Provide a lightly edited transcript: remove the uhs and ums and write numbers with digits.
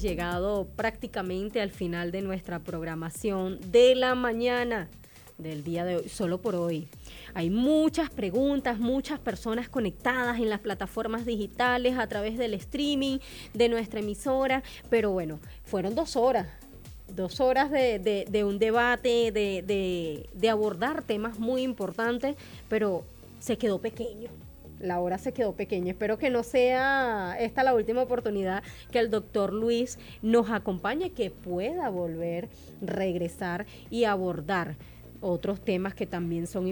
llegado prácticamente al final de nuestra programación de la mañana del día de hoy, solo por hoy. Hay muchas preguntas, muchas personas conectadas en las plataformas digitales a través del streaming de nuestra emisora, pero bueno, fueron 2 horas. 2 horas de un debate, de abordar temas muy importantes, pero se quedó pequeño. La hora se quedó pequeña. Espero que no sea esta la última oportunidad que el doctor Luis nos acompañe, que pueda volver, regresar y abordar otros temas que también son